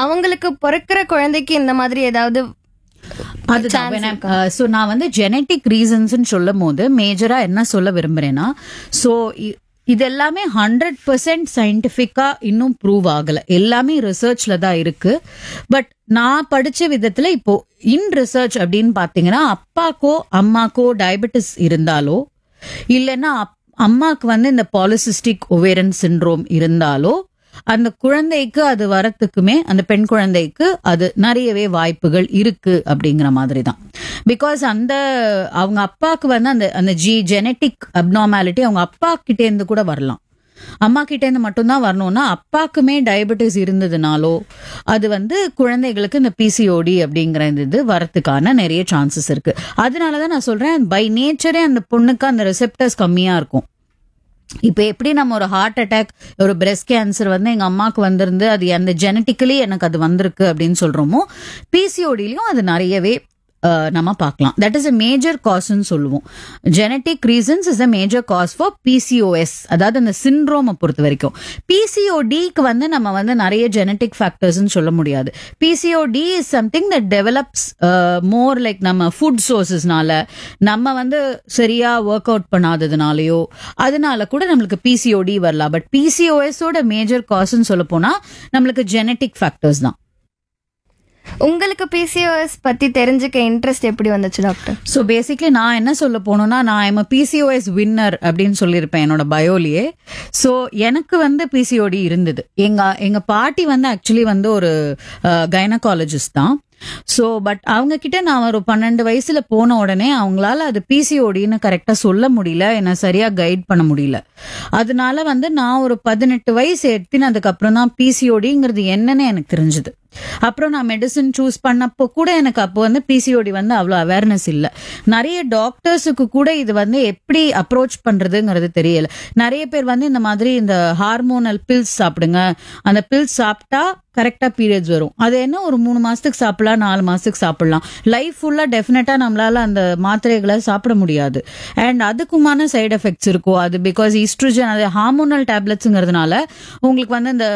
அவங்களுக்கு பிறக்கிற குழந்தைக்கு இந்த மாதிரி ஏதாவது சோ நான் வந்து ஜெனட்டிக் ரீசன்ஸ் சொல்லும் போது மேஜரா என்ன சொல்ல விரும்புறேன்னா, சோ இது எல்லாமே 100% சயின்டிபிக்கா இன்னும் ப்ரூவ் ஆகல, எல்லாமே ரிசர்ச்ல தான் இருக்கு. பட் நான் படிச்ச விதத்துல இப்போ இன் ரிசர்ச் அப்படின்னு பாத்தீங்கன்னா, அப்பாக்கோ அம்மாக்கோ டயபெட்டிஸ் இருந்தாலோ இல்லைன்னா அம்மாக்கு வந்து இந்த பாலிசிஸ்டிக் ஒவேரியன் சிண்ட்ரோம் இருந்தாலோ அந்த குழந்தைக்கு அது வரத்துக்குமே, அந்த பெண் குழந்தைக்கு அது நிறையவே வாய்ப்புகள் இருக்கு அப்படிங்கிற மாதிரி தான். பிகாஸ் அவங்க அப்பாக்கு வந்து அந்த ஜெனட்டிக் அப்நார்மாலிட்டி அவங்க அப்பா கிட்டே இருந்து கூட வரலாம். அம்மா கிட்டே இருந்து மட்டும்தான் வரணும்னா, அப்பாக்குமே டயபெட்டிஸ் இருந்ததுனாலோ அது வந்து குழந்தைகளுக்கு இந்த பிசிஓடி அப்படிங்கிற இது வரத்துக்கான நிறைய சான்சஸ் இருக்கு. அதனாலதான் நான் சொல்றேன், பை நேச்சரே அந்த பொண்ணுக்கு அந்த ரிசெப்டர்ஸ் கம்மியா இருக்கும். இப்ப எப்படி நம்ம ஒரு ஹார்ட் அட்டாக், ஒரு பிரெஸ்ட் கேன்சர் வந்து எங்க அம்மாக்கு வந்திருந்து அது அந்த ஜெனட்டிக்கலி எனக்கு அது வந்திருக்கு அப்படின்னு சொல்றோமோ, பிசிஓடிலையும் அது நிறையவே நம்ம பார்க்கலாம். தட் இஸ் a மேஜர் காஸ்ன்னு சொல்லுவோம். Genetic reasons is a major cause for PCOS, அதாவது அந்த சிண்ட்ரோமை பொறுத்த வரைக்கும். பிசிஓடிக்கு வந்து நம்ம வந்து நிறைய ஜெனட்டிக் ஃபேக்டர்ஸ்ன்னு சொல்ல முடியாது. PCOD is something that develops more like நம்ம ஃபுட் சோர்சஸ்னால, நம்ம வந்து சரியா ஒர்க் அவுட் பண்ணாததுனாலயோ அதனால கூட நம்மளுக்கு பிசிஓடி வரலாம். பட் பிசிஓஎஸோட மேஜர் காஸ்ன்னு சொல்ல போனா நம்மளுக்கு ஜெனட்டிக் ஃபேக்டர்ஸ் தான். உங்களுக்கு பிசிஓஎஸ் பத்தி தெரிஞ்சுக்க இன்ட்ரெஸ்ட் எப்படி வந்துச்சு டாக்டர்? ஸோ பேசிக்லி நான் என்ன சொல்ல போனோம்னா, நான் எம் பிசிஓஎஸ் வின்னர் அப்படின்னு சொல்லியிருப்பேன் என்னோட பயோலியே. ஸோ எனக்கு வந்து பிசிஓடி இருந்தது. எங்க பாட்டி வந்து ஆக்சுவலி வந்து ஒரு கைனகாலஜிஸ்ட் தான். ஸோ பட் அவங்க கிட்ட நான் ஒரு 12 வயசுல போன உடனே அவங்களால அது பிசிஓடின்னு கரெக்டா சொல்ல முடியல, என்ன சரியா கைட் பண்ண முடியல. அதனால வந்து நான் ஒரு 18 வயசு எத்தினதுக்கு அப்புறம் தான் பிசிஓடிங்கிறது என்னன்னு எனக்கு தெரிஞ்சது. அப்புறம் நான் மெடிசன் சூஸ் பண்ணப்போ கூட எனக்கு அப்போ வந்து பிசிஓடி வந்து அவ்வளோ அவேர்னஸ் இல்லை. நிறைய டாக்டர்ஸுக்கு கூட இது வந்து எப்படி அப்ரோச் பண்றதுங்கிறது தெரியல. நிறைய பேர் வந்து இந்த மாதிரி இந்த ஹார்மோனல் பில்ஸ் சாப்பிடுங்க, அந்த பில்ஸ் சாப்பிட்டா கரெக்டா பீரியட்ஸ் வரும், அது என்ன ஒரு 3 மாசத்துக்கு சாப்பிடலாம், 4 மாசத்துக்கு சாப்பிடலாம், லைஃப் ஃபுல்லா டெஃபினட்டா நம்மளால அந்த மாத்திரைகளை சாப்பிட முடியாது. அண்ட் அதுக்குமான சைடு எஃபெக்ட்ஸ் இருக்கும். அது பிகாஸ் ஈஸ்ட்ரோஜன், அது ஹார்மோனல் டேப்லெட்ஸுங்கிறதுனால உங்களுக்கு வந்து இந்த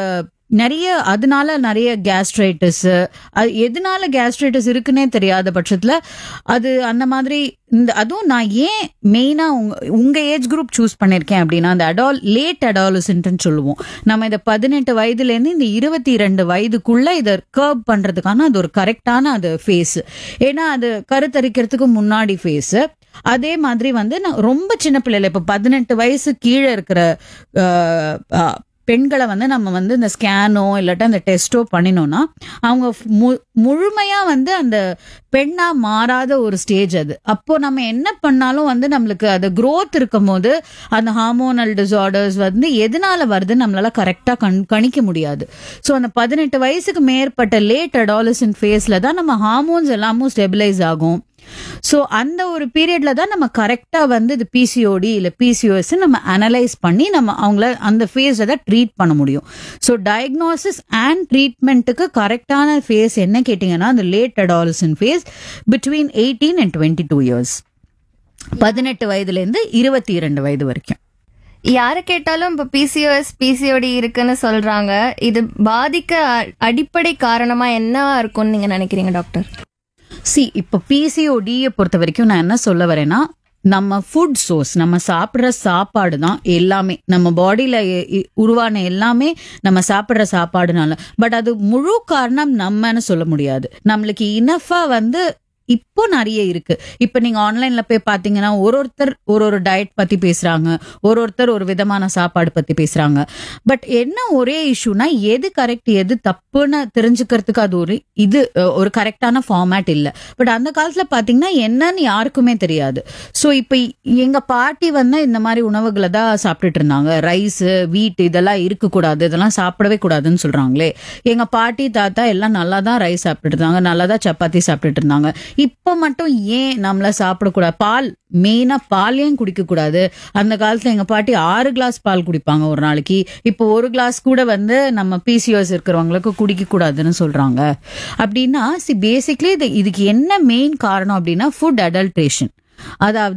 அதனால நிறைய கேஸ்ட்ரைட்டிஸ், அது எதனால கேஸ்ட்ரைட்டிஸ் இருக்குன்னே தெரியாத பட்சத்துல அது அந்த மாதிரி அதுவும் நான் ஏன் மெயினா உங்க ஏஜ் குரூப் சூஸ் பண்ணிருக்கேன் அப்படின்னா, அந்த லேட் அடாலசென்ட்னு சொல்லுவோம். நம்ம இந்த 18 வயதுல இருந்து இந்த 22 வயதுக்குள்ள இதை கர்வ் பண்றதுக்கான அது ஒரு கரெக்டான அது ஃபேஸ். ஏன்னா அது கருத்தரிக்கிறதுக்கு முன்னாடி ஃபேஸ். அதே மாதிரி வந்து நான் ரொம்ப சின்ன பிள்ளைல இப்ப 18 வயசு கீழே இருக்கிற பெண்களை வந்து நம்ம வந்து இந்த ஸ்கேனோ இல்லாட்டா அந்த டெஸ்டோ பண்ணினோம்னா அவங்க முழுமையா வந்து அந்த பெண்ணா மாறாத ஒரு ஸ்டேஜ் அது. அப்போ நம்ம என்ன பண்ணாலும் வந்து நம்மளுக்கு அது growth இருக்கும் போது அந்த ஹார்மோனல் டிசார்டர்ஸ் வந்து எதனால வருதுன்னு நம்மளால கரெக்டா கணிக்க முடியாது. ஸோ அந்த 18 வயசுக்கு மேற்பட்ட லேட் அடாலசென்ட் ஃபேஸ்ல தான் நம்ம ஹார்மோன்ஸ் எல்லாமும் ஸ்டெபிலைஸ் ஆகும். ஸோ அந்த ஒரு பீரியட்ல தான் நம்ம கரெக்டா வந்து இது பிசிஓடி இல்ல பிசிஓஎஸ் நம்ம அனலைஸ் பண்ணி நம்ம அவங்கள அந்த ஃபேஸ்ல தான் ட்ரீட் பண்ண முடியும். ஸோ டயக்னோசிஸ் அண்ட் ட்ரீட்மெண்ட்டுக்கு கரெக்டான ஃபேஸ் என்ன கேட்டீங்கன்னா, அந்த late adolescent face between 18 and 22 years, 18 வயதுல இருந்து 22 வயது வரைக்கும். யாரை கேட்டாலும் இப்ப பிசிஓஎஸ் பிசிஓடி இருக்குன்னு சொல்றாங்க. இது பாதிக்க அடிப்படை காரணமா என்ன இருக்கும்னு நீங்க நினைக்கிறீங்க டாக்டர்? இப்ப பிசிஓடியை பொறுத்த வரைக்கும் நான் என்ன சொல்ல வரேன்னா, நம்ம ஃபுட் சோர்ஸ், நம்ம சாப்பிடுற சாப்பாடு தான் எல்லாமே. நம்ம பாடியில உருவான எல்லாமே நம்ம சாப்பிடுற சாப்பாடுனால. பட் அது முழு காரணம் நம்மன்னு சொல்ல முடியாது. நம்மளுக்கு இனஃபா வந்து இப்போ நிறைய இருக்கு. இப்ப நீங்க ஆன்லைன்ல போய் பாத்தீங்கன்னா ஒருத்தர் ஒரு டயட் பத்தி பேசுறாங்க, ஒருத்தர் ஒரு விதமான சாப்பாடு பத்தி பேசுறாங்க. பட் என்ன ஒரே இஷ்யூனா, எது கரெக்ட் எது தப்புன்னு தெரிஞ்சுக்கிறதுக்கு அது ஒரு கரெக்டான ஃபார்மேட் இல்ல. பட் அந்த காலத்துல பாத்தீங்கன்னா என்னன்னு யாருக்குமே தெரியாது. சோ இப்ப எங்க பாட்டி வந்து இந்த மாதிரி உணவுகளை தான் சாப்பிட்டுட்டு இருந்தாங்க. ரைஸ், வீட் இதெல்லாம் இருக்க கூடாது, இதெல்லாம் சாப்பிடவே கூடாதுன்னு சொல்றாங்களே. எங்க பாட்டி தாத்தா எல்லாம் நல்லா தான் ரைஸ் சாப்பிட்டுட்டு இருந்தாங்க, நல்லா தான் சப்பாத்தி சாப்பிட்டுட்டு இருந்தாங்க. இப்ப மட்டும் ஏன் நம்மள சாப்பிடக்கூடாது? பால், மெயினா பால் ஏன் குடிக்க கூடாது? அந்த காலத்துல எங்க பாட்டி 6 கிளாஸ் பால் குடிப்பாங்க ஒரு நாளைக்கு. இப்போ 1 கிளாஸ் கூட வந்து நம்ம பிசிஓஎஸ் இருக்கிறவங்களுக்கு குடிக்க கூடாதுன்னு சொல்றாங்க. அப்படின்னா பேசிக்லி இதுக்கு என்ன மெயின் காரணம் அப்படின்னா, ஃபுட் அடல்ட்ரேஷன். அதாவது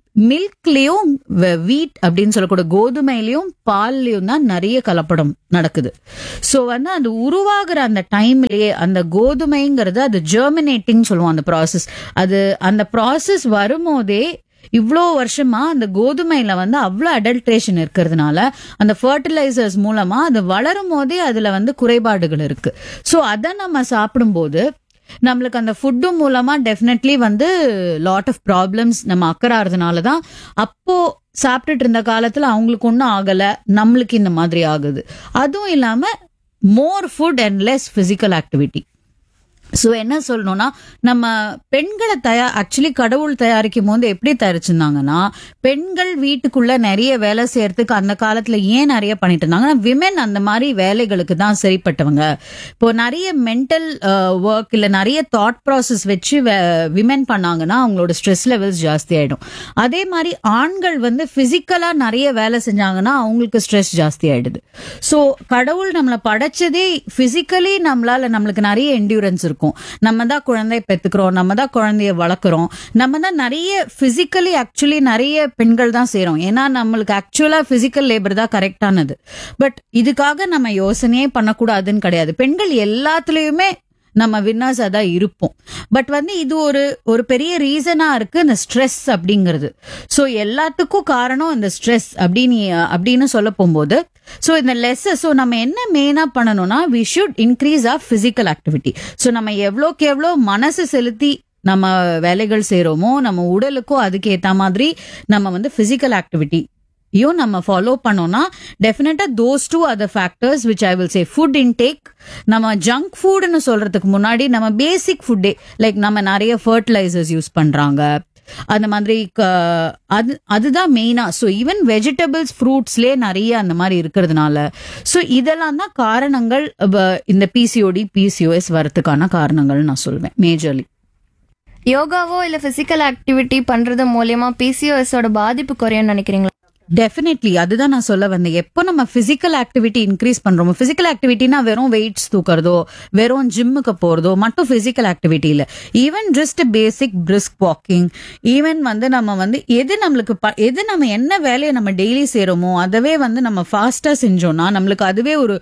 மில்க்லயும் வீட் அப்படின்னு சொல்லக்கூடிய கோதுமையிலயும் பால்லயும் தான் நிறைய கலப்படம் நடக்குது. சோ வந்து அது உருவாகிற அந்த டைம்லயே அந்த கோதுமைங்கிறது அது ஜெர்மினேட்டிங் சொல்லுவோம் அந்த ப்ராசஸ். அது அந்த ப்ராசஸ் வரும்போதே இவ்வளோ வருஷமா அந்த கோதுமையில வந்து அவ்வளோ அடல்ட்ரேஷன் இருக்கிறதுனால அந்த ஃபர்டிலைசர்ஸ் மூலமா அது வளரும் போதே அதுல வந்து குறைபாடுகள் இருக்கு. சோ அதை நம்ம சாப்பிடும்போது நம்மளுக்கு அந்த ஃபுட்டு மூலமா டெஃபினெட்லி வந்து லாட் ஆஃப் ப்ராப்ளம்ஸ் நம்ம அக்கறாறதுனால தான் அப்போ சாப்பிட்டுட்டு இருந்த காலத்துல அவங்களுக்கு ஒன்றும் ஆகல, நம்மளுக்கு இந்த மாதிரி ஆகுது. அதுவும் இல்லாம மோர் food and less physical activity. So என்ன சொல்லணும்னா நம்ம பெண்களை ஆக்சுவலி கடவுள் தயாரிக்கும் போது எப்படி தயாரிச்சிருந்தாங்கன்னா பெண்கள் வீட்டுக்குள்ள நிறைய வேலை செய்யறதுக்கு அந்த காலத்துல ஏன் நிறைய பண்ணிட்டு இருந்தாங்கன்னா விமென் அந்த மாதிரி வேலைகளுக்கு தான் சரிப்பட்டவங்க. இப்போ நிறைய மென்டல் ஒர்க் இல்ல நிறைய தாட் ப்ராசஸ் வச்சு விமென் பண்ணாங்கன்னா அவங்களோட ஸ்ட்ரெஸ் லெவல்ஸ் ஜாஸ்தி ஆயிடும். அதே மாதிரி ஆண்கள் வந்து பிசிக்கலா நிறைய வேலை செஞ்சாங்கன்னா அவங்களுக்கு ஸ்ட்ரெஸ் ஜாஸ்தி ஆயிடுது. சோ கடவுள் நம்மளை படைச்சதே பிசிக்கலி நம்மளுக்கு நிறைய என்டியூரன்ஸ் இருக்கும். நம்ம தான் குழந்தை பெத்துக்கிறோம், நம்ம தான் குழந்தைய வளர்க்குறோம், நம்ம தான் நிறைய பிசிக்கலி ஆக்சுவலி நிறைய பெண்கள் தான் செய்றோம். ஏன்னா நம்மளுக்கு ஆக்சுவலா பிசிக்கல் லேபர் தான் கரெக்டானது. பட் இதுக்காக நம்ம யோசனையே பண்ணக்கூடாதுன்னு கிடையாது. பெண்கள் எல்லாத்துலயுமே நம்ம வின்னர்ஸா தான் இருப்போம். பட் வந்து இது ஒரு பெரிய ரீசனா இருக்கு இந்த ஸ்ட்ரெஸ் அப்படிங்கிறது. சோ எல்லாத்துக்கும் காரணம் இந்த ஸ்ட்ரெஸ் அப்படின்னு சொல்ல போகும்போது சோ இந்த சோ நம்ம என்ன மெயினா பண்ணணும்னா we should increase R physical activity. So நம்ம எவ்வளோக்கு எவ்வளோ மனசு செலுத்தி நம்ம வேலைகள் செய்யறோமோ நம்ம உடலுக்கும் அதுக்கு ஏத்த மாதிரி நம்ம வந்து பிசிக்கல் ஆக்டிவிட்டி நம்ம ஃபாலோ பண்ணோம்னா டெஃபினட்டா those two other factors which I will say food intake. நம்ம ஜங்க் ஃபுட்னு சொல்றதுக்கு முன்னாடி நம்ம பேசிக் ஃபுட்டே லைக் நம்ம நிறைய ஃபர்டிலைசர்ஸ் யூஸ் பண்றாங்க அந்த மாதிரி அதுதான் மெயினா. ஸோ ஈவன் வெஜிடபிள்ஸ் ஃப்ரூட்ஸ்லேயே நிறைய அந்த மாதிரி இருக்கிறதுனால ஸோ இதெல்லாம் தான் காரணங்கள் இந்த பிசிஓடி பிசிஓஎஸ் வரதுக்கான காரணங்கள் நான் சொல்வேன் மேஜர்லி. யோகாவோ இல்ல பிசிக்கல் ஆக்டிவிட்டி பண்றது மூலியமா பிசிஓஎஸோட பாதிப்பு குறையும்னு நினைக்கிறீங்களா? டெஃபினெட்லி அதுதான் நான் சொல்ல வந்தேன். எப்போ நம்ம பிசிக்கல் ஆக்டிவிட்டி இன்க்ரீஸ் பண்றோமோ, பிசிக்கல் ஆக்டிவிட்டினா வெறும் வெயிட்ஸ் தூக்குறதோ வெறும் ஜிம்முக்கு போறதோ மட்டும் பிசிக்கல் ஆக்டிவிட்டி இல்ல. ஈவன் ஜஸ்ட் பேசிக் பிரிஸ்க் வாக்கிங், ஈவன் வந்து நம்ம வந்து எது நம்ம என்ன வேலையை நம்ம டெய்லி செய்யறோமோ அதவே வந்து நம்ம ஃபாஸ்டா செஞ்சோம்னா நம்மளுக்கு அதுவே ஒரு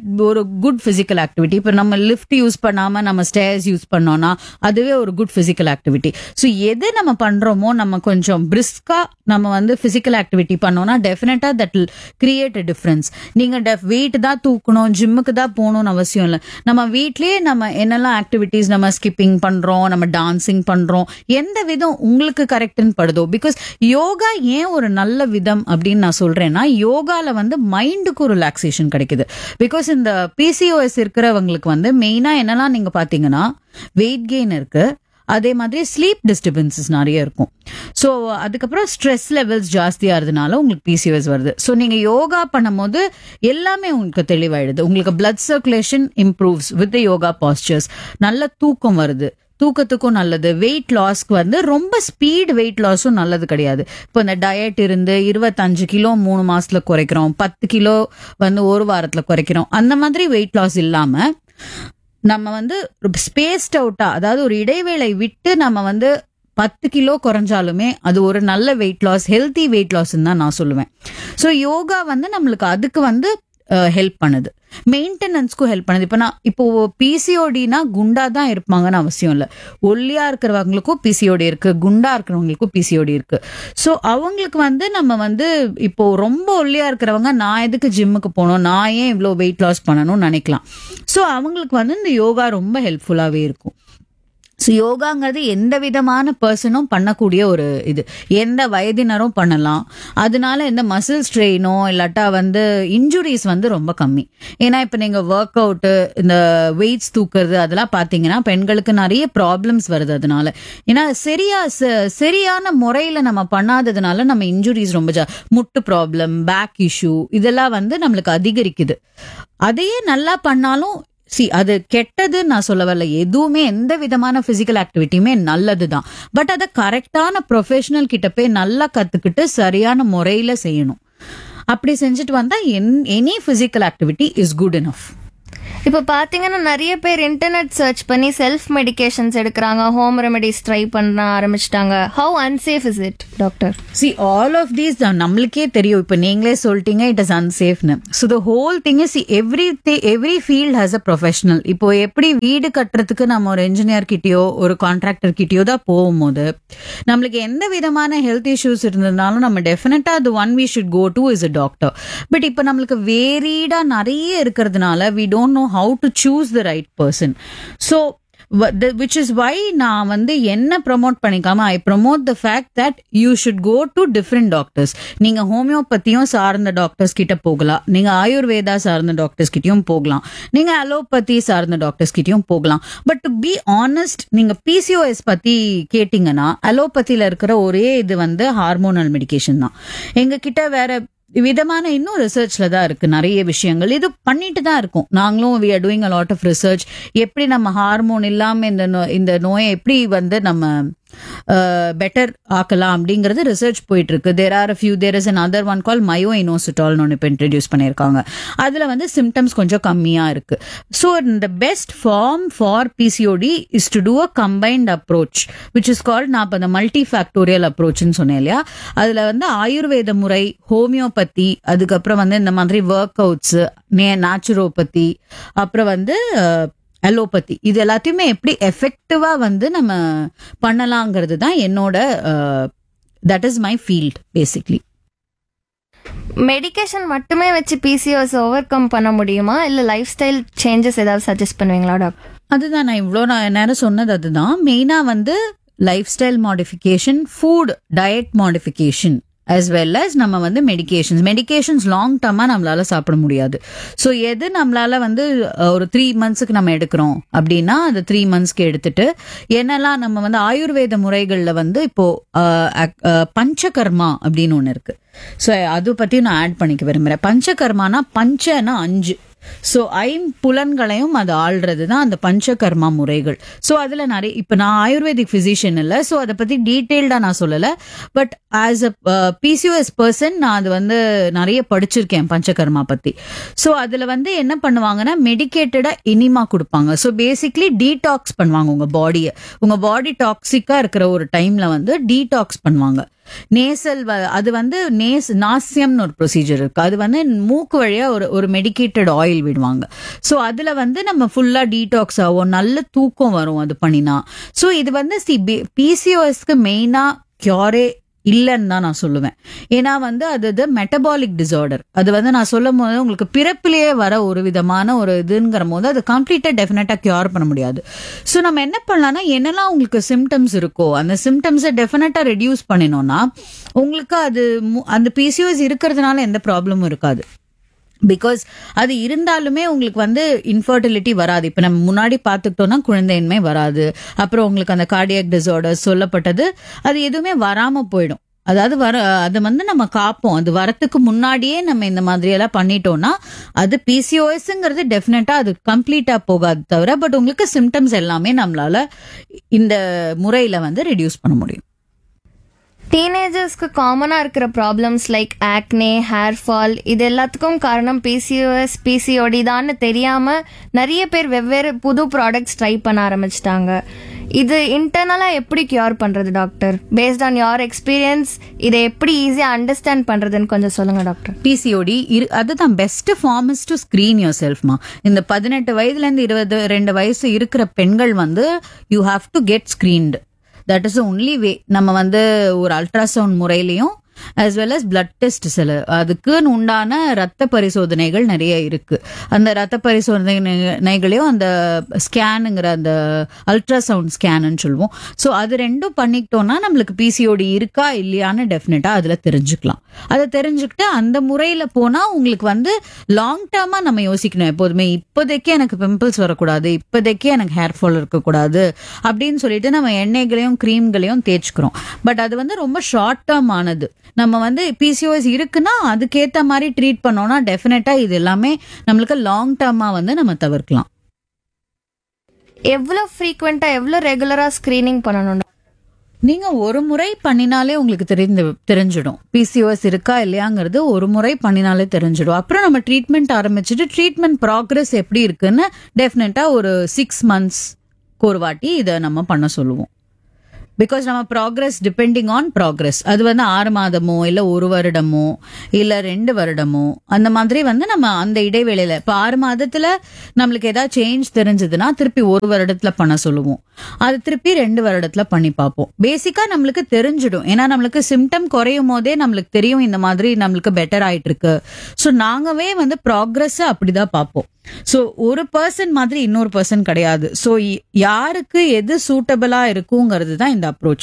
குட் பிசிக்கல் ஆக்டிவிட்டி. இப்போ நம்ம லிஃப்ட் யூஸ் பண்ணாம நம்ம ஸ்டேர்ஸ் யூஸ் பண்ணோம்னா அதுவே ஒரு குட் பிசிக்கல் ஆக்டிவிட்டி. ஸோ எது நம்ம பண்றோமோ நம்ம கொஞ்சம் பிரிஸ்கா நம்ம வந்து பிசிக்கல் ஆக்டிவிட்டி பண்ணோம்னா டெஃபினட்டா that will create a difference. நீங்க வெயிட் தான் தூக்கணும் ஜிம்முக்கு தான் போகணும்னு அவசியம் இல்லை. நம்ம வீட்லயே நம்ம என்னெல்லாம் ஆக்டிவிட்டிஸ் நம்ம ஸ்கிப்பிங் பண்றோம், நம்ம டான்சிங் பண்றோம், எந்த விதம் உங்களுக்கு கரெக்ட்னு படுதோ. பிகாஸ் யோகா ஏன் ஒரு நல்ல விதம் அப்படின்னு நான் சொல்றேன்னா யோகால வந்து மைண்டுக்கு ஒரு ரிலாக்ஸேஷன் கிடைக்குது. பிகாஸ் இந்த பிசிஓஎஸ் இருக்கிறவங்களுக்கு வந்து மெயினா என்னெல்லாம் நீங்க பாத்தீங்கன்னா வெயிட் கெயின் இருக்கு, அதே மாதிரி ஸ்லீப் டிஸ்டர்பன்சஸ் நிறைய இருக்கும். ஸோ அதுக்கப்புறம் ஸ்ட்ரெஸ் லெவல்ஸ் ஜாஸ்தியா இருந்தனால உங்களுக்கு பிசிஓஎஸ் வருது. ஸோ நீங்க யோகா பண்ணும்போது எல்லாமே உங்களுக்கு தெளிவாயிடுது. உங்களுக்கு blood circulation improves with yoga pastors. நல்ல தூக்கம் வருது, தூக்கத்துக்கும் நல்லது. வெயிட் லாஸ்க்கு வந்து ரொம்ப ஸ்பீட் வெயிட் லாஸும் நல்லது கிடையாது. இப்போ இந்த டயட் இருந்து 25 கிலோ 3 மாசத்துல குறைக்கிறோம், 10 கிலோ வந்து ஒரு வாரத்துல குறைக்கிறோம், அந்த மாதிரி வெயிட் லாஸ் இல்லாம நம்ம வந்து ஸ்பேஸ்ட் அவுட்டா அதாவது ஒரு இடைவேளை விட்டு நம்ம வந்து 10 கிலோ குறைஞ்சாலுமே அது ஒரு நல்ல weight loss, healthy weight loss தான் நான் சொல்லுவேன். ஸோ யோகா வந்து நம்மளுக்கு அதுக்கு வந்து ஹெல்ப் பண்ணுது, மெயின்டெனன்ஸ்க்கும் ஹெல்ப் பண்ணுது. இப்போ பிசிஓடினா குண்டா தான் இருப்பாங்கன்னு அவசியம் இல்லை. ஒல்லியா இருக்கிறவங்களுக்கும் பிசிஓடி இருக்கு, குண்டா இருக்கிறவங்களுக்கும் பிசிஓடி இருக்கு. ஸோ அவங்களுக்கு வந்து நம்ம வந்து இப்போ ரொம்ப ஒல்லியா இருக்கிறவங்க நான் எதுக்கு ஜிம்முக்கு போகணும், நான் ஏன் இவ்வளோ வெயிட் லாஸ் பண்ணணும்னு நினைக்கலாம். ஸோ அவங்களுக்கு வந்து இந்த யோகா ரொம்ப ஹெல்ப்ஃபுல்லாவே இருக்கும். ஸோ யோகாங்கிறது எந்த விதமான பர்சனும் பண்ணக்கூடிய ஒரு இது, எந்த வயதினரும் பண்ணலாம். அதனால எந்த மசில் ஸ்ட்ரெயினோ இல்லாட்டா வந்து இன்ஜுரிஸ் வந்து ரொம்ப கம்மி. ஏன்னா இப்போ நீங்க ஒர்க் அவுட்டு இந்த வெயிட்ஸ் தூக்குறது அதெல்லாம் பார்த்தீங்கன்னா பெண்களுக்கு நிறைய ப்ராப்ளம்ஸ் வருது. அதனால ஏன்னா சரியான முறையில நம்ம பண்ணாததுனால நம்ம இன்ஜுரிஸ் ரொம்ப முட்டு ப்ராப்ளம், பேக் இஷ்யூ இதெல்லாம் வந்து நம்மளுக்கு அதிகரிக்குது. அதையே நல்லா பண்ணாலும் அது கெட்டது நான் சொல்ல வரல. எதுவுமே எந்த விதமான பிசிக்கல் ஆக்டிவிட்டியுமே நல்லதுதான். பட் அதை கரெக்டான ப்ரொஃபஷனல் கிட்ட போய் நல்லா கத்துக்கிட்டு சரியான முறையில செய்யணும். அப்படி செஞ்சுட்டு வந்தா any physical activity is good enough. இப்போ பாத்தீங்கன்னா நிறைய பேர் இன்டர்நெட் சர்ச் பண்ணி செல்ஃப் மெடிகேஷன்ஸ் எடுக்கிறாங்க, ஹோம் ரெமெடிஸ் ட்ரை பண்ண ஆரம்பிச்சிட்டாங்க. How unsafe is it doctor? See, all of these நம்மளுக்கே தெரியும். இப்ப நீங்களே சொல்லிட்டீங்க it is அன்சேஃப்னு. So the whole thing is every field has a professional. இப்போ எப்படி வீடு கட்டுறதுக்கு நம்ம ஒரு என்ஜினியர் கிட்டயோ ஒரு கான்ட்ராக்டர் கிட்டயோ தான் போகும்போது நம்மளுக்கு எந்த விதமான ஹெல்த் இஷ்யூஸ் இருந்ததுனாலும் நம்ம டெஃபினட்டா அது one we should go to is a doctor. But இப்போ நம்மளுக்கு வேரீடா நிறைய இருக்கிறதுனால we don't know how to choose the right person. So which is why நான் வந்து என்ன promote பண்ணிக்காம I promote the fact that you should go to different doctors. நீங்க ஹோமியோபதியும் சார்ந்த doctors கிட்ட போகலாம், நீங்க ஆயுர்வேதா சார்ந்த டாக்டர்ஸ் கிட்டயும் போகலாம், நீங்க அலோபதி சார்ந்த டாக்டர்ஸ் கிட்டயும் போகலாம். பட் டு பி ஆனஸ்ட், நீங்க பிசிஓஎஸ் பத்தி கேட்டீங்கன்னா அலோபதியில இருக்கிற ஒரே இது வந்து ஹார்மோனல் மெடிகேஷன் தான். எங்க கிட்ட வேற விதமான இன்னும் ரிசர்ச்ல தான் இருக்கு நிறைய விஷயங்கள். இது பண்ணிட்டு தான் இருக்கும். நாங்களும் we are doing a lot of research. எப்படி நம்ம ஹார்மோன் இல்லாம இந்த நோயை எப்படி வந்து நம்ம பெட்டர் ஆக்கலாம் அப்படிங்கறது ரிசர்ச் போயிட்டு இருக்கு. there is another one called myo-inositol ஒன்னு இப்ப இன்ட்ரோடியூஸ் பண்ணிருக்காங்க. அதுல வந்து சிம்டம்ஸ் கொஞ்சம் கம்மியா இருக்கு. So the best form for PCOD is to do a combined approach which is called, நான் இப்ப the multifactorial approach ன்னு சொன்னேன் இல்லையா, அதுல வந்து ஆயுர்வேத முறை, ஹோமியோபதி, அதுக்கப்புறம் வந்து இந்த மாதிரி ஒர்க் அவுட்ஸ், நேச்சுரோபதி, அப்புறம் வந்து அலோபதி, இது எல்லாத்தையுமே எப்படி எஃபெக்டிவா வந்து நம்ம பண்ணலாங்கிறது தான் என்னோட that is my field basically. Medication மட்டுமே வச்சு பிசிஓஎஸ் ஓவர் கம் பண்ண முடியுமா, இல்ல லைஃப் ஸ்டைல் சேஞ்சஸ் ஏதாவது சஜஸ்ட் பண்ணுவீங்களா டாக்டர்? அதுதான் நான் இவ்வளோ நேரம் சொன்னது. அதுதான் மெயினா வந்து life style modification, food diet modification, as well as நம்ம வந்து மெடிகேஷன்ஸ் லாங் டர்மா நம்மளால சாப்பிட முடியாது. ஸோ எது நம்மளால வந்து ஒரு 3 monthsக்கு நம்ம எடுக்கிறோம் அப்படின்னா அது 3 monthsக்கு எடுத்துட்டு என்னெல்லாம் நம்ம வந்து ஆயுர்வேத முறைகள்ல வந்து இப்போ பஞ்சகர்மா அப்படின்னு ஒண்ணு இருக்கு. ஸோ அது பத்தி நான் ஆட் பண்ணிக்க விரும்புறேன். பஞ்சகர்மானா பஞ்சனா 5, ஸோ ஐம்புலன்களையும் அது ஆள்றது தான் அந்த பஞ்சகர்மா முறைகள். ஸோ அதுல நிறைய, இப்ப நான் ஆயுர்வேதிக் பிசிஷியன் இல்லை, ஸோ அதை பத்தி டீட்டெயில்டா நான் சொல்லல. But as a PCOS person நான் அது வந்து நிறைய படிச்சிருக்கேன் பஞ்சகர்மா பத்தி. ஸோ அதுல வந்து என்ன பண்ணுவாங்கன்னா மெடிக்கேட்டடா இனிமா கொடுப்பாங்க. ஸோ பேசிக்லி டீடாக்ஸ் பண்ணுவாங்க உங்க பாடியை. உங்க பாடி டாக்ஸிக்கா இருக்கிற ஒரு டைம்ல வந்து டீடாக்ஸ் பண்ணுவாங்க. நேசல் அது வந்து நாசியம்னு ஒரு ப்ரொசீஜர் இருக்கு. அது வந்து மூக்கு வழியா ஒரு மெடிக்கேட்டட் ஆயில் விடுவாங்க. ஸோ அதுல வந்து நம்ம ஃபுல்லா டீடாக்ஸ் ஆகும், நல்ல தூக்கம் வரும் அது பண்ணினா. ஸோ இது வந்து பிசிஓஎஸ்க்கு மெயினா கியூரே இல்லைன்னு தான் நான் சொல்லுவேன். ஏன்னா வந்து அது மெட்டபாலிக் டிசார்டர். அது வந்து நான் சொல்லும் போது உங்களுக்கு பிறப்பிலேயே வர ஒரு விதமான ஒரு இதுங்கிற போது அது கம்ப்ளீட்டா டெஃபினட்டா கியூர் பண்ண முடியாது. ஸோ நம்ம என்ன பண்ணலாம்னா, என்னெல்லாம் உங்களுக்கு சிம்டம்ஸ் இருக்கோ அந்த சிம்டம்ஸை டெஃபினட்டா ரெடியூஸ் பண்ணினோம்னா உங்களுக்கு அது அந்த பிசிஓஎஸ் இருக்கிறதுனால எந்த ப்ராப்ளமும் இருக்காது. பிகாஸ் அது இருந்தாலுமே உங்களுக்கு வந்து இன்ஃபர்டிலிட்டி வராது. இப்ப நம்ம முன்னாடி பார்த்துக்கிட்டோம்னா குழந்தையின்மை வராது. அப்புறம் உங்களுக்கு அந்த கார்டியாக் டிசார்டர் சொல்லப்பட்டது அது எதுவுமே வராம போயிடும். அதாவது அது வந்து நம்ம காப்போம். அது வரத்துக்கு முன்னாடியே நம்ம இந்த மாதிரி எல்லாம் பண்ணிட்டோம்னா அது பிசிஓஎஸ்ங்கிறது டெஃபினட்டா அது கம்ப்ளீட்டா போகாது தவிர, பட் உங்களுக்கு சிம்டம்ஸ் எல்லாமே நம்மளால இந்த முறையில வந்து ரெடியூஸ் பண்ண முடியும். டீனேஜர்ஸ்க்கு காமனா இருக்கிற problems like acne, hair fall, இது எல்லாத்துக்கும் காரணம் பிசிஓஎஸ் பிசிஓடி தான்னு தெரியாம நிறைய பேர் வெவ்வேறு புது ப்ராடக்ட்ஸ் ட்ரை பண்ண ஆரம்பிச்சிட்டாங்க. இது இன்டர்னலா எப்படி கியூர் பண்றது doctor? Based on your experience இதை எப்படி ஈஸியா அண்டர்ஸ்டாண்ட் பண்றதுன்னு கொஞ்சம் சொல்லுங்க டாக்டர். பிசிஓடி அதுதான் best form is to screen your செல்ஃப்மா. இந்த 18 வயதுல இருந்து 22 வயசு இருக்கிற பெண்கள் வந்து you have to get ஸ்கிரீன்டு. That is only way. நம்ம வந்து ஒரு அல்ட்ராசவுண்ட் முறையிலையும் as well as blood test சில அதுக்குன்னு உண்டான ரத்த பரிசோதனைகள் நிறைய இருக்கு. அந்த ரத்த பரிசோதனைகளையும் அந்த ஸ்கேனுங்கிற அந்த அல்ட்ராசவுண்ட் ஸ்கேன்னு சொல்லுவோம். ஸோ அது ரெண்டும் பண்ணிக்கிட்டோம்னா நம்மளுக்கு பிசிஓடி இருக்கா இல்லையான்னு டெஃபினட்டா அதுல தெரிஞ்சுக்கலாம். அதை தெரிஞ்சுக்கிட்டு அந்த முறையில போனா உங்களுக்கு வந்து லாங் டேர்மா நம்ம யோசிக்கணும் எப்போதுமே. இப்போதைக்கே எனக்கு பிம்பிள்ஸ் வரக்கூடாது, இப்போதைக்கே எனக்கு ஹேர் ஃபால் இருக்கக்கூடாது அப்படின்னு சொல்லிட்டு நம்ம எண்ணெய்களையும் கிரீம்களையும் தேய்ச்சிக்கிறோம். பட் அது வந்து ரொம்ப ஷார்ட் டேர்ம் ஆனது. நம்ம வந்து பிசிஓஎஸ் இருக்குன்னா அதுக்கேத்த மாதிரி ட்ரீட் பண்ணோம்னா டெஃபினட்டா இது எல்லாமே நம்மளுக்கு லாங் டேர்மா வந்து நம்ம தவிர்க்கலாம். எவ்வளவு ஃப்ரீக்வெண்டா எவ்வளவு ரெகுலரா ஸ்கிரீனிங் பண்ணணும்? நீங்க ஒரு முறை பண்ணினாலே உங்களுக்கு தெரிஞ்சிடும் பிசிஓஎஸ் இருக்கா இல்லையாங்கிறது ஒரு முறை பண்ணினாலே தெரிஞ்சிடும். அப்புறம் நம்ம ட்ரீட்மெண்ட் ஆரம்பிச்சுட்டு ட்ரீட்மெண்ட் ப்ராக்ரஸ் எப்படி இருக்குன்னு டெஃபினட்டா ஒரு 6 months ஒரு வாட்டி இதை நம்ம பண்ண சொல்லுவோம். பிகாஸ் நம்ம ப்ராக்ரஸ் டிபெண்டிங் ஆன் ப்ராக்ரஸ், அது வந்து 6 மாதமோ இல்ல 1 வருடமோ இல்ல 2 வருடமோ அந்த மாதிரி வந்து நம்ம அந்த இடைவேளையில இப்ப 6 மாதத்துல நம்மளுக்கு ஏதாவது சேஞ்ச் தெரிஞ்சதுன்னா திருப்பி 1 வருடத்துல பண்ண சொல்லுவோம். அது திருப்பி 2 வருடத்துல பண்ணி பார்ப்போம். பேசிக்கா நம்மளுக்கு தெரிஞ்சிடும். ஏன்னா நம்மளுக்கு சிம்டம் குறையும் போதே நம்மளுக்கு தெரியும் இந்த மாதிரி நம்மளுக்கு பெட்டர் ஆயிட்டு இருக்கு. ஸோ நாங்கவே வந்து ப்ராக்ரஸ் அப்படிதான் பார்ப்போம். ஸோ ஒரு பர்சன் மாதிரி இன்னொரு பர்சன் கிடையாது. ஸோ யாருக்கு எது சூட்டபிளா இருக்குங்கிறது தான் இந்த அப்ரோச்.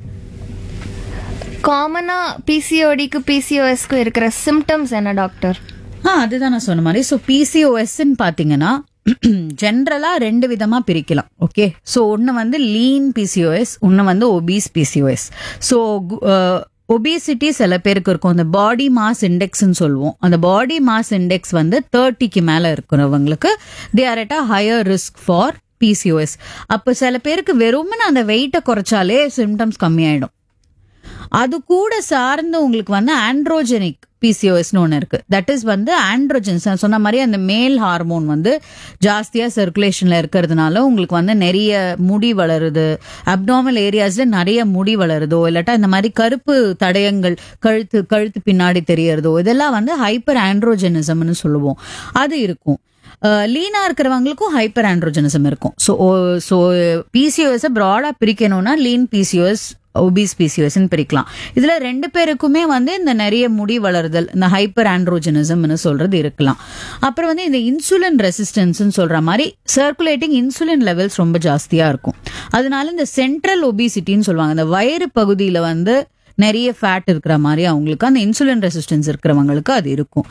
காமனா பிசிஓடிக்கு பிசிஓஎஸ்க்கு இருக்கிற சிம்டம்ஸ் என்ன டாக்டர்? அதுதான் நான் சொன்ன மாதிரி. ஸோ பிசிஓஎஸ்ன்னு பாத்தீங்கன்னா ஜென்ரலா 2 விதமா பிரிக்கலாம். ஓகே, ஸோ ஒன்னு வந்து லீன் பிசிஓஎஸ், ஒன்னு வந்து ஒபீஸ் பிசிஓஎஸ். ஸோ ஒபிசிட்டி சில பேருக்கு இருக்கும். அந்த பாடி மாஸ் இண்டெக்ஸ்ன்னு சொல்லுவோம். அந்த பாடி மாஸ் இண்டெக்ஸ் வந்து 30க்கு மேல இருக்கிறவங்களுக்கு they are at a higher risk for PCOS. அப்ப சில பேருக்கு வெறும்னு அந்த வெயிட்டை குறைச்சாலே சிம்டம்ஸ் கம்மியாயிடும். அது கூட சார்ந்து உங்களுக்கு வந்து ஆண்ட்ரோஜெனிக் பிசிஓஎஸ்னு ஒன்று இருக்கு. தட் இஸ் வந்து ஆண்ட்ரோஜன்ஸ் சொன்ன மாதிரி அந்த மேல் ஹார்மோன் வந்து ஜாஸ்தியா சர்க்குலேஷன்ல இருக்கிறதுனால உங்களுக்கு வந்து நிறைய முடி வளருது, அப்டாமல் ஏரியாஸ்ல நிறைய முடி வளருதோ இல்லாட்டா இந்த மாதிரி கருப்பு தடயங்கள் கழுத்து பின்னாடி தெரியறதோ இதெல்லாம் வந்து ஹைப்பர் ஆண்ட்ரோஜெனிசம்னு சொல்லுவோம். அது இருக்கும். லீனா இருக்கிறவங்களுக்கும் ஹைப்பர் ஆண்ட்ரோஜெனிசம் இருக்கும். So PCOS Prada பிரிக்கணும்னா lean PCOS, obese PCOS பிரிக்கலாம். இதுல 2 பேருக்குமே வந்து இந்த நிறைய முடி வளருதல், இந்த ஹைப்பர் ஆண்ட்ரோஜெனிசம்னு சொல்றது இருக்கலாம். அப்புறம் வந்து இந்த இன்சுலின் ரெசிஸ்டன்ஸ் சொல்ற மாதிரி சர்க்குலேட்டிங் இன்சுலின் லெவல்ஸ் ரொம்ப ஜாஸ்தியா இருக்கும். அதனால இந்த சென்ட்ரல் ஒபிசிட்டின்னு சொல்லுவாங்க. இந்த வயிறு பகுதியில வந்து நிறைய ஃபேட் இருக்கிற மாதிரி அவங்களுக்கு அந்த இன்சுலின் ரெசிஸ்டன்ஸ் இருக்கிறவங்களுக்கு அது இருக்கும்.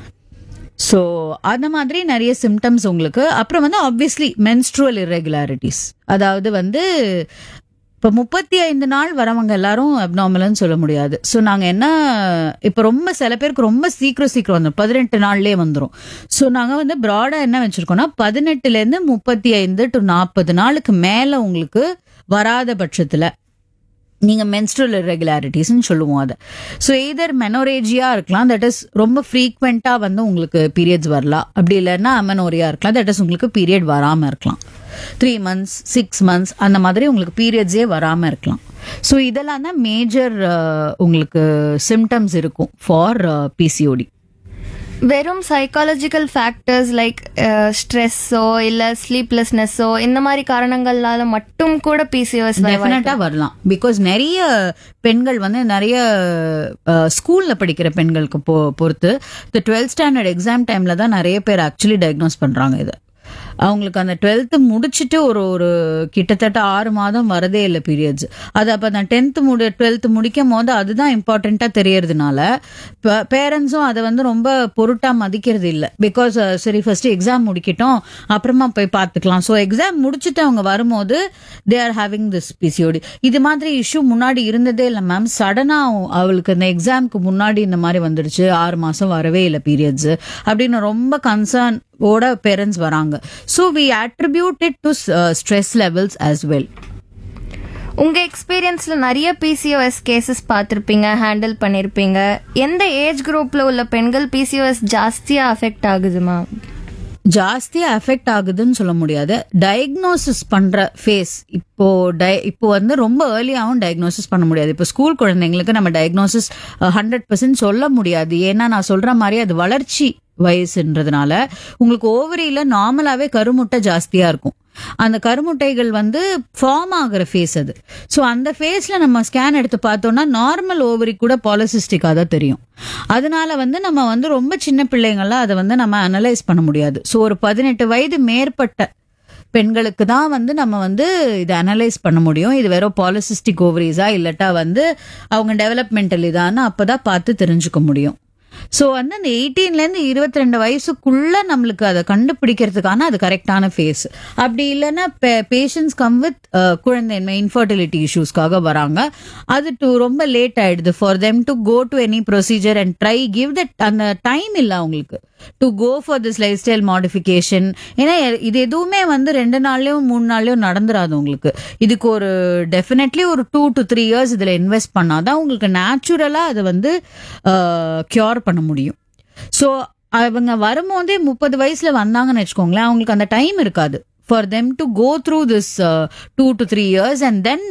ஸோ அந்த மாதிரி நிறைய சிம்டம்ஸ் உங்களுக்கு. அப்புறம் வந்து ஆப்வியஸ்லி மென்ஸ்ட்ருவல் இர்ரெகுலாரிட்டிஸ், அதாவது வந்து இப்போ 35 நாள் வரவங்க எல்லாரும் அப்நார்மல்னு சொல்ல முடியாது. ஸோ நாங்கள் என்ன இப்போ ரொம்ப சில பேருக்கு ரொம்ப சீக்கிரம் வந்துடும், 18 நாள்லேயே வந்துடும். ஸோ நாங்கள் வந்து ப்ராடாக என்ன வச்சிருக்கோம்னா 18லேருந்து 35 to 40 நாளுக்கு மேலே உங்களுக்கு வராத பட்சத்தில் நீங்க மென்ஸ்ட்ரல் இர்ரெகுலாரிட்டிஸ்ன்னு சொல்லுவோம் அதை. ஸோ எய்தர் மெனோரேஜியா இருக்கலாம், தட் இஸ் ரொம்ப ஃப்ரீக்வெண்டா வந்து உங்களுக்கு பீரியட்ஸ் வரலாம். அப்படி இல்லைன்னா அமெனோரியா இருக்கலாம், தட் இஸ் உங்களுக்கு பீரியட் வராம இருக்கலாம். 3 months 6 months அந்த மாதிரி உங்களுக்கு பீரியட்ஸே வராம இருக்கலாம். ஸோ இதெல்லாம் தான் மேஜர் உங்களுக்கு சிம்டம்ஸ் இருக்கும் ஃபார் பிசிஓடி. வெறும் சைக்காலஜிக்கல் ஃபேக்டர்ஸ் லைக் ஸ்ட்ரெஸ்ஸோ இல்ல ஸ்லீப்லெஸ்னஸோ இந்த மாதிரி காரணங்களால மட்டும் கூட பிசிஓஎஸ் டெஃபினட்டா வரலாம். பிகாஸ் நிறைய பெண்கள் வந்து நிறைய ஸ்கூல்ல படிக்கிற பெண்களுக்கு பொறுத்து இந்த 12th standard எக்ஸாம் டைம்ல தான் நிறைய பேர் ஆக்சுவலி டயக்னோஸ் பண்றாங்க. இது அவங்களுக்கு அந்த 12th முடிச்சுட்டு ஒரு கிட்டத்தட்ட 6 மாதம் வரதே இல்லை பீரியட்ஸ். அது அப்ப அந்த 12th முடிக்கும் போது அதுதான் இம்பார்ட்டண்டா தெரியறதுனால பேரண்ட்ஸும் அதை வந்து ரொம்ப பொருட்டா மதிக்கிறது இல்லை. பிகாஸ் சரி ஃபர்ஸ்ட் எக்ஸாம் முடிக்கட்டும் அப்புறமா போய் பார்த்துக்கலாம். ஸோ எக்ஸாம் முடிச்சுட்டு அவங்க வரும்போது they are having this PCOD. இது மாதிரி இஷ்யூ முன்னாடி இருந்ததே இல்லை மேம். சடனா அவளுக்கு அந்த எக்ஸாம்க்கு முன்னாடி இந்த மாதிரி வந்துடுச்சு, 6 மாசம் வரவே இல்லை பீரியட்ஸ் அப்படின்னு ரொம்ப கன்சர்ன் ஓட பேரண்ட்ஸ் வராங்க. So we attribute it to stress levels as well. உங்க எக்ஸ்பீரியன்ஸ்ல நிறைய பிசிஓஎஸ் கேசஸ் பார்த்திருப்பீங்க, ஹேண்டில் பண்ணிருப்பீங்க. எந்த ஏஜ் குரூப்ல உள்ள பெண்கள் பிசிஓஎஸ் ஜாஸ்தியா அஃபெக்ட் ஆகுதுமா? ஜாஸ்தியா அஃபெக்ட் ஆகுதுன்னு சொல்ல முடியாது. டயக்னோசிஸ் பண்ற ஃபேஸ் இப்போ வந்து ரொம்ப ஏர்லியாவும் டயக்னோசிஸ் பண்ண முடியாது. இப்போ ஸ்கூல் குழந்தைங்களுக்கு நம்ம டயக்னோசிஸ் 100% சொல்ல முடியாது. ஏன்னா நான் சொல்ற மாதிரி அது வளர்ச்சி வயசுன்றதுனால உங்களுக்கு ஓவரியில நார்மலாவே கருமுட்டை ஜாஸ்தியா இருக்கும். அந்த கருமுட்டைகள் வந்து ஃபார்ம் ஆகிற ஃபேஸ் அது. ஸோ அந்த ஃபேஸ்ல நம்ம ஸ்கேன் எடுத்து பார்த்தோம்னா நார்மல் ஓவரி கூட பாலிசிஸ்டிக்கா தான் தெரியும். அதனால வந்து நம்ம வந்து ரொம்ப சின்ன பிள்ளைங்கள்லாம் அதை வந்து நம்ம அனலைஸ் பண்ண முடியாது. ஸோ ஒரு 18 வயது மேற்பட்ட பெண்களுக்கு தான் வந்து நம்ம வந்து இதை அனலைஸ் பண்ண முடியும். இது வெறும் பாலிசிஸ்டிக் ஓவரிஸா இல்லட்டா வந்து அவங்க டெவலப்மெண்டல் இதான்னு அப்பதான் பார்த்து தெரிஞ்சுக்க முடியும். ஸோ வந்து அந்த 18லேருந்து 22 வயசுக்குள்ள நம்மளுக்கு அதை கண்டுபிடிக்கிறதுக்கான அது கரெக்டான ஃபேஸ். அப்படி இல்லைன்னா பேஷண்ட்ஸ் கம் வித் குழந்தைன்மை இன்ஃபர்டிலிட்டி இஷ்யூஸ்க்காக வராங்க. அது ரொம்ப லேட் ஆயிடுது for them to go to any procedure and try give that. அந்த டைம் இல்லை அவங்களுக்கு. To go for this life style modification. ஏன்னா இது எதுவுமே வந்து 2 நாள்லயும் 3 நாள்லயும் நடந்துராது உங்களுக்கு. இதுக்கு ஒரு டெஃபினெட்லி ஒரு 2 to 3 இயர்ஸ் இதுல இன்வெஸ்ட் பண்ணாதான் உங்களுக்கு நேச்சுரலா அதை வந்து கியூர் பண்ண முடியும். ஸோ அவங்க வரும்போதே 30 வயசுல வந்தாங்கன்னு வச்சுக்கோங்களேன், அவங்களுக்கு அந்த டைம் இருக்காது for them to go through this 2 to 3 years and then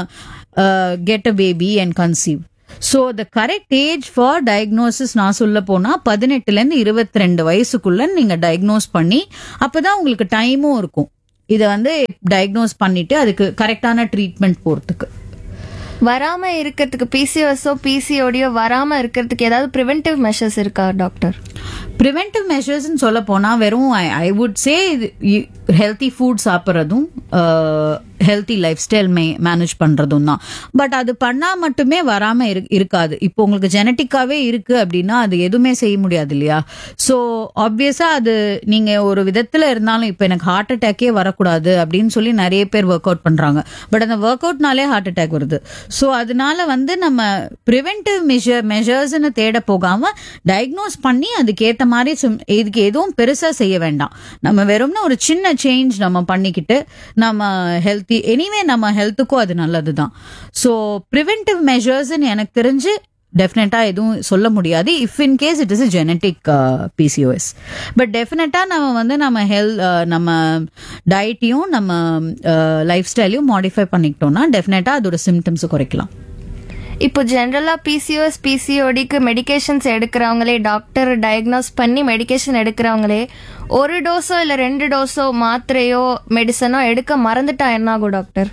get a baby and conceive. So the correct age for diagnosis நான் சொல்ல போனா 18ல இருந்து 22 வயசுக்குள்ள நீங்க டயக்னோஸ் பண்ணி அப்பதான் உங்களுக்கு டைமும் இருக்கும் இதை வந்து டயக்னோஸ் பண்ணிட்டு அதுக்கு கரெக்டான ட்ரீட்மெண்ட் போறதுக்கு. வராம இருக்கிறதுக்கு பிசிஓஎஸோ பிசிஓடியோ வராம இருக்கிறதுக்கு ஏதாவது ப்ரிவென்டிவ் மெஷர்ஸ் இருக்கா டாக்டர்? ப்ரிவென்டிவ் மெஷர்ஸ்ன்னு சொல்ல போனா வெறும் I would say healthy food சாப்பிட்றதும் healthy life style manage பண்றதும் தான். பட் அது பண்ணா மட்டுமே வராம இருக்காது. இப்போ உங்களுக்கு ஜெனட்டிக்காவே இருக்கு அப்படின்னா அது எதுவுமே செய்ய முடியாது இல்லையா? ஸோ ஆப்வியஸா அது நீங்க ஒரு விதத்துல இருந்தாலும் இப்போ எனக்கு ஹார்ட் அட்டாக்கே வரக்கூடாது அப்படின்னு சொல்லி நிறைய பேர் ஒர்க் அவுட் பண்றாங்க. பட் அந்த ஒர்க் அவுட்னாலே ஹார்ட் அட்டாக் வருது. ஸோ அதனால வந்து நம்ம ப்ரிவென்டிவ் மெஷர்ஸ்ன்னு தேட போகாம டயக்னோஸ் பண்ணி அதுக்கேற்ற மாதிரி இதுக்கு எதுவும் பெருசா செய்ய வேண்டாம். நம்ம வெறும்னா ஒரு சின்ன சேஞ்ச் நம்ம பண்ணிக்கிட்டு நம்ம ஹெல்த்தி எனிவே நம்ம ஹெல்த்துக்கும் அது நல்லதுதான். ஸோ ப்ரிவென்டிவ் மெஷர்ஸ்ன்னு எனக்கு தெரிஞ்சு டெஃபினட்டா எதுவும் சொல்ல முடியாது if in case it is a genetic PCOS. But டெஃபினட்டா நம்ம வந்து நம்ம டயட்டையும் நம்ம லைஃப் ஸ்டைலையும் மாடிஃபை பண்ணிக்கிட்டோம்னா டெஃபினட்டா அதோட சிம்டம்ஸ் குறைக்கலாம். இப்போ ஜென்ரலா பிசிஓஎஸ் பிசிஓடிக்கு மெடிகேஷன்ஸ் எடுக்கிறவங்களே, டாக்டர் டயக்னோஸ் பண்ணி மெடிகேஷன் எடுக்கிறவங்களே ஒரு டோஸோ இல்ல 2 டோஸோ மாத்திரையோ மெடிசனோ எடுக்க மறந்துட்டா என்ன ஆகும் டாக்டர்?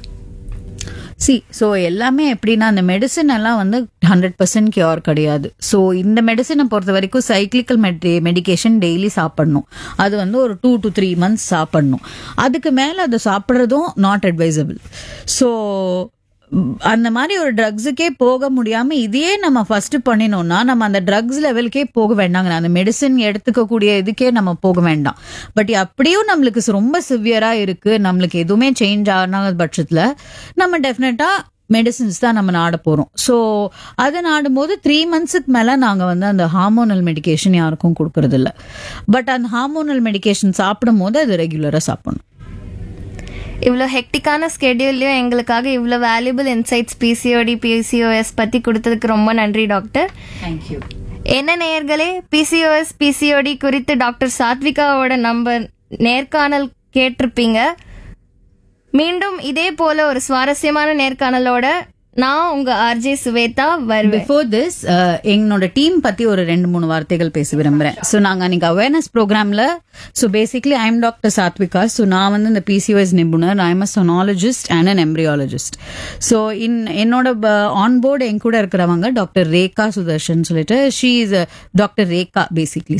ஸோ எல்லாமே எப்படின்னா அந்த மெடிசன் எல்லாம் வந்து 100% கியூர் கிடையாது. ஸோ இந்த மெடிசனை பொறுத்த வரைக்கும் சைக்ளிக்கல் மெடிகேஷன் டெய்லி சாப்பிடணும். அது வந்து ஒரு 2 to 3 months சாப்பிடணும். அதுக்கு மேல அதை சாப்பிட்றதும் நாட் அட்வைசபிள். ஸோ அந்த மாதிரி ஒரு ட்ரக்ஸுக்கே போக முடியாம இதையே நம்ம ஃபர்ஸ்ட் பண்ணினோம்னா நம்ம அந்த ட்ரக்ஸ் லெவலுக்கே போக வேண்டாங்க. அந்த மெடிசின் எடுத்துக்கக்கூடிய இதுக்கே நம்ம போக வேண்டாம். பட் அப்படியும் நம்மளுக்கு ரொம்ப சிவியரா இருக்கு, நம்மளுக்கு எதுவுமே சேஞ்ச் ஆன பட்சத்துல நம்ம டெஃபினட்டா மெடிசின்ஸ் தான் நம்ம நாட போறோம். ஸோ அதை நாடும் போது 3 monthsக்கு மேல நாங்க வந்து அந்த ஹார்மோனல் மெடிகேஷன் யாருக்கும் கொடுக்கறது இல்லை. பட் அந்த ஹார்மோனல் மெடிகேஷன் சாப்பிடும் போது அது ரெகுலரா சாப்பிடணும். இவ்வளோ ஹெக்டிக்கான ஸ்கெடியூல்லையும் எங்களுக்காக இவ்வளோ வேல்யூபிள் இன்சைட்ஸ் பிசிஓடி பிசிஓஎஸ் பற்றி கொடுத்ததுக்கு ரொம்ப நன்றி டாக்டர். தேங்க்யூ. என்ன நேயர்களே, பிசிஓஎஸ் பிசிஓடி குறித்து டாக்டர் சாத்விகாவோட நேர்காணல் கேட்டிருப்பீங்க. மீண்டும் இதே போல ஒரு சுவாரஸ்யமான நேர்காணலோட நான் உங்க ஆர்ஜே சுவேதா வருவேன். பிஃபோர் திஸ் எங்களோட டீம் பத்தி ஒரு 2-3 வார்த்தைகள் பேச விரும்புறேன். ஸோ நாங்க அன்னைக்கு அவேர்னஸ் ப்ரோக்ராம்ல so basically I am doctor Sathvika. So நான் வந்து இந்த பிசிஓஎஸ் நிபுணர், I am a சொனாலஜிஸ்ட் and an embryologist. So என்னோட ஆன்போர்டு என் கூட இருக்கிறவங்க டாக்டர் ரேகா சுதர்ஷன் சொல்லிட்டு she is doctor Rekha basically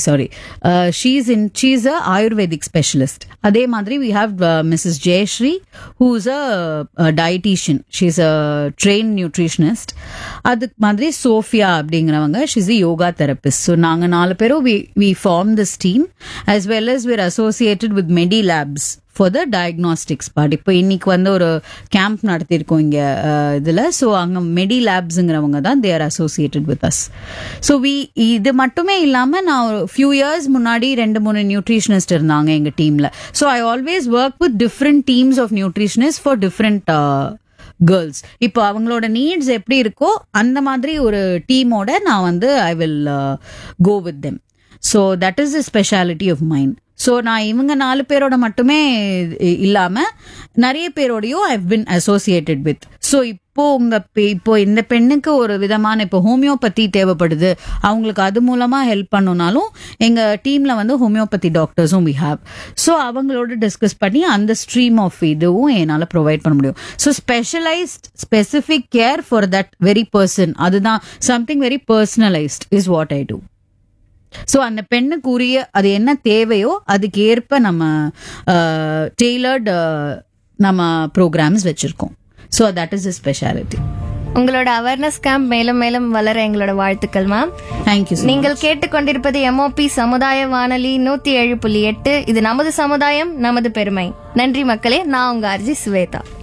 she is a ayurvedic specialist. அதே மாதிரி we have Mrs Jayashree who is a dietician, she is a train nutritionist. அதுக்கு மாதிரி Sofia அப்படிங்கிறவங்க she's a yoga therapist. So நாங்க 4 பேரும் we form this team as well as we're associated with Medi Labs for the diagnostics part. இப்போ இன்னைக்கு வந்து ஒரு camp நடத்திருக்கோம் இங்க இதுல. ஸோ அங்க மெடி லேப்ஸ்ங்கிறவங்க தான் they are associated with us. So இது மட்டுமே இல்லாம நான் ஒரு few years முன்னாடி 2-3 நியூட்ரிஷனிஸ்ட் இருந்தாங்க எங்க டீம்ல. So I always work with different teams of nutritionists for different girls. இப்போ அவங்களோட நீட்ஸ் எப்படி இருக்கோ அந்த மாதிரி ஒரு டீமோட நான் வந்து I will go with them. So that is the speciality of mind. So நான் இவங்க 4 பேரோட மட்டுமே இல்லாம நிறைய பேரோடையும் ஐ பின் அசோசியேட்டட் வித். ஸோ இப்போ இந்த பெண்ணுக்கு ஒரு விதமான இப்போ ஹோமியோபதி தேவைப்படுது, அவங்களுக்கு அது மூலமா ஹெல்ப் பண்ணணும்னாலும் எங்க டீம்ல வந்து ஹோமியோபதி டாக்டர்ஸும் வி ஹாவ். ஸோ அவங்களோட டிஸ்கஸ் பண்ணி அந்த ஸ்ட்ரீம் ஆஃப் இதுவும் என்னால் ப்ரொவைட் பண்ண முடியும். So specialised specific care for that very person, அதுதான் something very personalised is what I two. So அந்த பெண்ணுக்குரிய அது என்ன தேவையோ அதுக்கு ஏற்ப நம்ம டெய்லர்டு நம்ம ப்ரோக்ராம்ஸ் வச்சிருக்கோம். So that is the speciality. உங்களோட அவேர்னஸ் கேம்ப் மேலும் மேலும் வளர எங்களோட வாழ்த்துக்கள் மேம். தேங்க்யூ. நீங்கள் கேட்டுக்கொண்டிருப்பது MOP சமுதாய வானொலி 107.8. இது நமது சமுதாயம் நமது பெருமை. நன்றி மக்களே. நான் உங்க ஆர்ஜி சுவேதா.